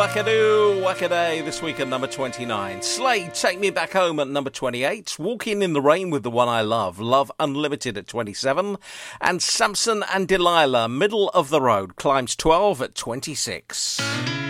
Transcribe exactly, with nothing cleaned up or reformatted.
wackadoo, wackaday. This week at number twenty-nine. Slade, Take Me Back Home at number twenty-eight. Walking in the Rain with the One I Love. Love Unlimited at twenty-seven. And Samson and Delilah, Middle of the Road, climbs twelve at twenty-six.